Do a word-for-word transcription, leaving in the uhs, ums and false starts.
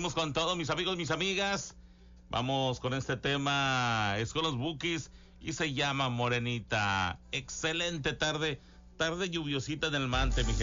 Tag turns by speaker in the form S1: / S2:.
S1: Seguimos con todo, mis amigos, mis amigas. Vamos con este tema, es con los Bukis y se llama Morenita. Excelente tarde, tarde lluviosita en el Mante, mi gente.